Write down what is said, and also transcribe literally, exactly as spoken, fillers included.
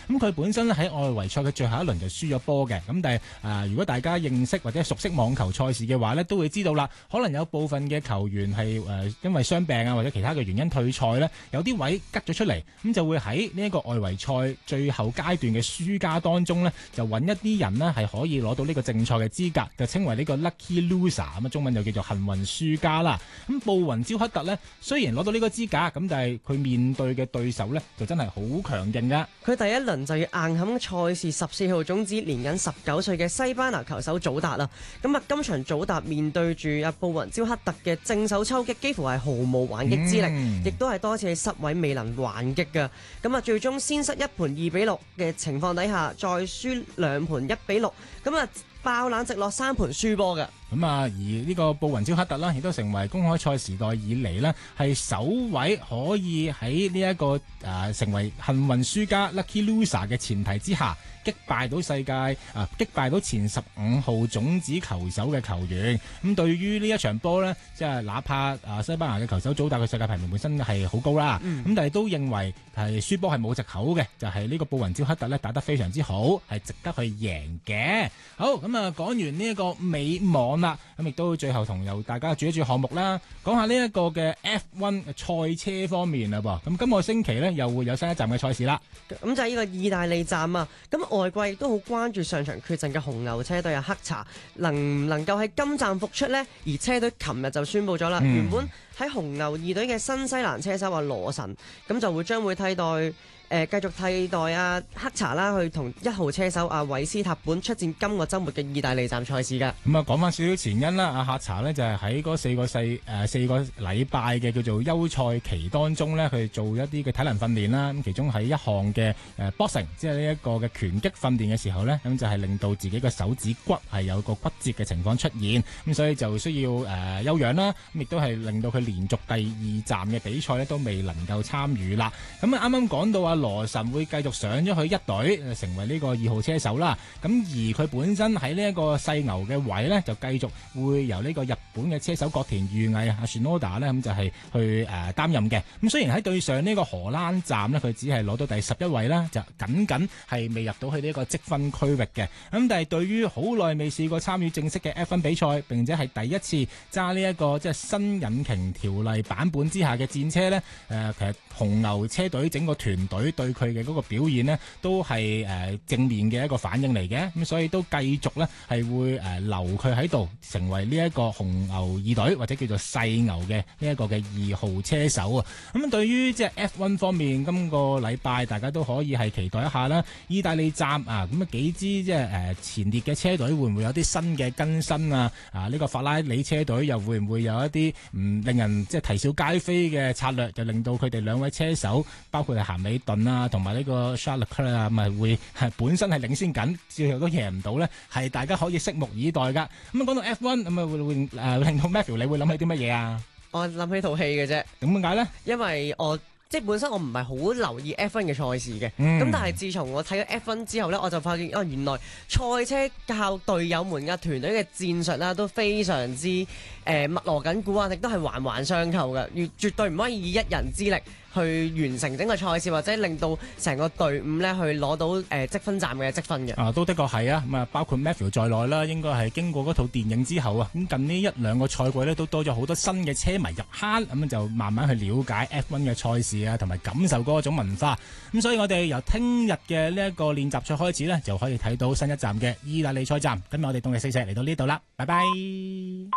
咁佢本身咧喺外圍賽嘅最後一輪就輸咗波嘅。咁但係啊，如果大家認識或者熟悉網球賽事嘅話呢，都會知道啦。可能有部分嘅球員係誒、呃、因為傷病啊或者其他嘅原因退賽呢，有啲位吉咗出嚟，咁就會喺呢一個外圍賽最後階段嘅輸家當中呢，就揾一啲人呢係可以攞到呢個正賽嘅資格，就稱為呢個 lucky loser， 咁啊中文就叫做幸運輸家啦。咁布雲焦克特呢，雖然攞到呢個資格，咁但係佢面對嘅對手呢，就真係好強勁噶。 佢第一輪就要硬撼賽事十四號種子年僅十九歲嘅西班牙球手祖達啦。咁啊，今場祖達面對住阿布雲焦克特嘅正手抽擊，幾乎係毫無還擊之力，亦都係多次失位未能還擊嘅。咁啊，最終先失一盤二比六嘅情況底下，再輸兩盤一比六，咁啊爆冷直落三盤輸波嘅。 咁啊，而呢個布雲焦克特啦，亦都成為公開賽時代以嚟呢係首位可以喺呢一個誒、呃、成為幸運輸家 lucky loser 嘅前提之下，擊敗到世界啊，擊敗到前十五號種子球手嘅球員。咁對於呢一場波呢，即係哪怕啊西班牙嘅球手祖達嘅世界排名本身係好高啦，咁、嗯、但係都認為係輸波係冇藉口嘅，就係、是、呢個布雲焦克特呢打得非常之好，係值得去贏嘅。好，咁啊講完呢一個美網啦，咁亦都最後同由大家注一注項目啦，講下呢一個嘅 F 一 賽車方面啦噃。咁今個星期呢，又會有新一站嘅賽事啦。 咁就係呢個意大利站啊，咁外季亦都好關注上場缺陣嘅紅牛車隊啊，黑茶能唔能夠喺今站復出呢？而車隊琴日就宣布咗啦，嗯、原本喺紅牛二隊嘅新西蘭車手啊羅神，咁就會將會替代。誒、呃、繼續替代阿、啊、黑茶啦，去同一號車手阿韋斯塔本出戰今個週末嘅意大利站賽事㗎。咁啊，講翻少少前因啦，阿黑茶呢就係喺嗰四個細誒、呃、四個禮拜嘅叫做休賽期當中呢，佢做一啲嘅體能訓練啦。咁其中喺一項嘅誒 boxing，即係呢一個嘅拳擊訓練嘅時候呢，咁就係令到自己嘅手指骨係有個骨折嘅情況出現，咁所以就需要誒、呃、休養啦。咁亦都係令到佢連續第二站嘅比賽呢都未能夠參與啦。咁啊，啱啱講到啊。羅神會繼續上咗去一隊，成為呢個二號車手啦。咁而佢本身喺呢一個細牛嘅位呢，就繼續會由呢個日本嘅車手角田裕毅阿 Shinoda 呢，咁就係去誒擔任嘅。咁雖然喺對上呢個荷蘭站呢，佢只係攞到第十一位啦，就僅僅係未入到去呢一個積分區域嘅。咁但係對於好耐未試過參與正式嘅 F 一 比賽，並且係第一次揸呢一個即係新引擎條例版本之下嘅戰車呢，誒其實紅牛車隊整個團隊對佢嘅嗰個表現呢，都係誒正面嘅一個反應嚟嘅。咁所以都繼續呢係會誒留佢喺度，成為呢一個紅牛二隊或者叫做細牛嘅呢一個嘅二號車手啊。咁對於即係 F 一 方面，今個禮拜大家都可以係期待一下啦。意大利站啊，咁啊幾支即係誒前列嘅車隊會唔會有啲新嘅更新啊？啊呢個法拉利車隊又會唔會有一啲唔令人即係啼笑皆非嘅策略，就令到佢哋兩位車手，包括係咸美頓啊，同埋呢個 Charles Leclerc 啊，咪會係本身係領先緊，最後都贏唔到咧，係大家可以拭目以待噶。咁啊講到 F 一 咁啊會會誒令到 Matthew 你會諗起啲乜嘢啊？ 我諗起套戲嘅啫。咁點解咧？因為我即係本身我唔係好留意 F 一 嘅賽事嘅，咁、嗯、但係自從我睇咗 F 一 之後咧，我就發現哦，原來賽車靠隊友們嘅團隊嘅戰術啦，都非常之誒密鑼緊鼓啊，亦都係環環相扣嘅，越絕對唔可以以一人之力去完成整個賽事，或者令到成個隊伍咧去攞到誒、呃、積分站嘅積分嘅。啊，都的確係啊，咁啊包括 Matthew 在內啦，應該係經過嗰套電影之後啊，咁近呢一兩個賽季咧都多咗好多新嘅車迷入坑，咁就慢慢去了解 F 一 嘅賽事啊，同埋感受嗰種文化。咁所以我哋由聽日嘅呢一個練習賽開始咧，就可以睇到新一站嘅意大利賽站。今日我哋動力四射嚟到呢度啦，拜拜。